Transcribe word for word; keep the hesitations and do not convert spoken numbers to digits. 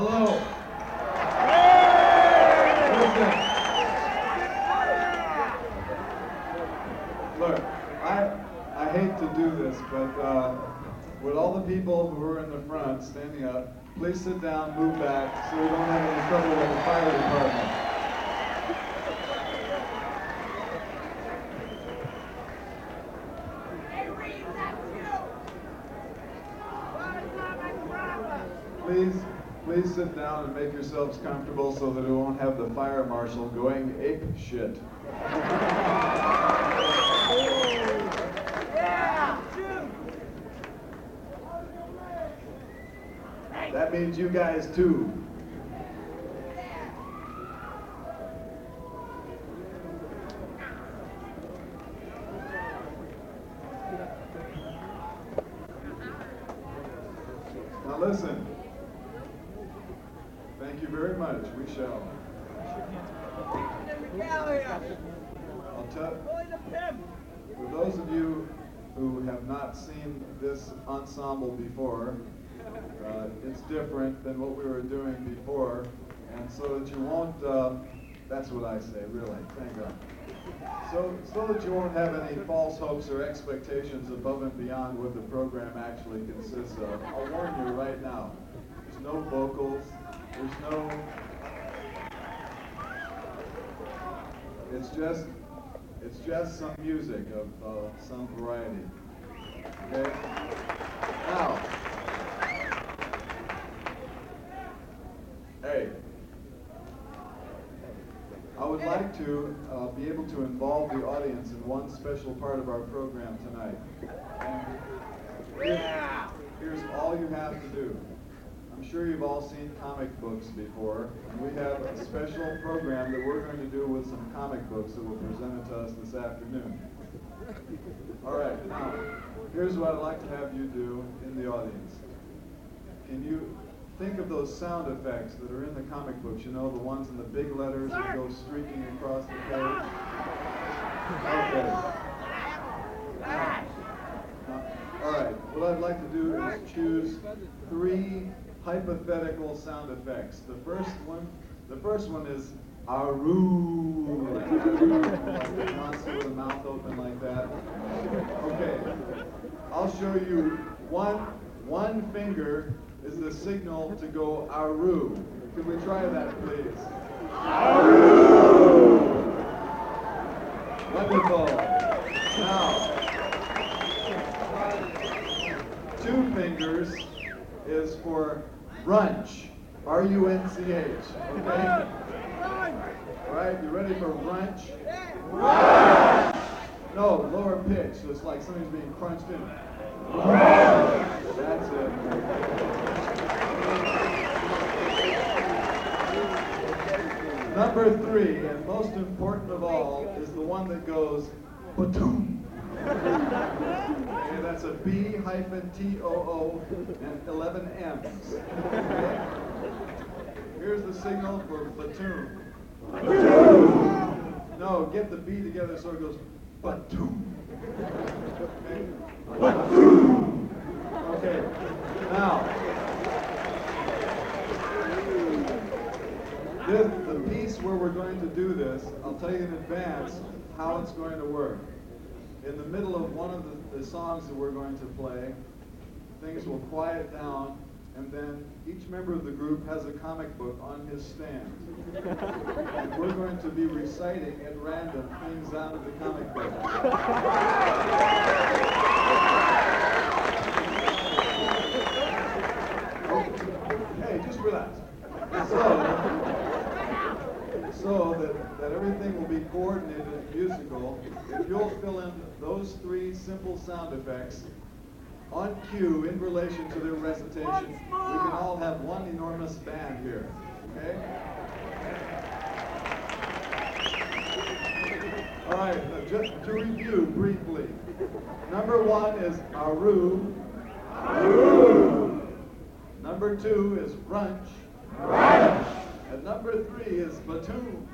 Hello. Listen. Look, I I hate to do this, but uh, with all the people who are in the front standing up, please sit down, move back, so we don't have any trouble with the fire department. Please, please sit down and make yourselves comfortable so that we won't have the fire marshal going ape shit. That means you guys too. Now listen. Thank you very much. We shall. I'll tell. For those of you who have not seen this ensemble before, uh, it's different than what we were doing before, and so that you won't. Uh, that's what I say, really. Thank God. So, so that you won't have any false hopes or expectations above and beyond what the program actually consists of. I'll warn you right now. There's no vocals. There's no. It's just. It's just some music of uh, some variety. Okay. Now. Hey. I would like to uh, be able to involve the audience in one special part of our program tonight. And here, here's all you have to do. I'm sure you've all seen comic books before, and we have a special program that we're going to do with some comic books that were presented to us this afternoon. All right, now, here's what I'd like to have you do in the audience. Can you think of those sound effects that are in the comic books, you know, the ones in the big letters that go streaking across the page? Okay. Now, all right, what I'd like to do is choose three hypothetical sound effects. The first one, the first one is Aru, like the monster with the mouth open like that. Okay, I'll show you one, one finger is the signal to go Aru. Could we try that, please? Aru! Wonderful. Now, two fingers is for brunch. R U N C H. Okay? All right, you ready for brunch? Brunch! No, lower pitch, so it's like something's being crunched in. That's it. Number three, and most important of all, is the one that goes ba-toom. Okay, that's a B hyphen T O O and eleven M's. Okay? Here's the signal for platoon. Platoon. No, get the B together so it goes platoon. Okay. Platoon. Okay. Now, this, the piece where we're going to do this, I'll tell you in advance how it's going to work. In the middle of one of the, the songs that we're going to play, things will quiet down, and then each member of the group has a comic book on his stand. And we're going to be reciting at random things out of the comic book. Hey, just relax. So, so that, that everything will be coordinated and musical, if you'll fill in those three simple sound effects on cue in relation to their recitation, we can all have one enormous band here. Okay? All right, uh, just to review briefly. Number one is Aru. Aru. Number two is brunch. Brunch. And number three is platoon.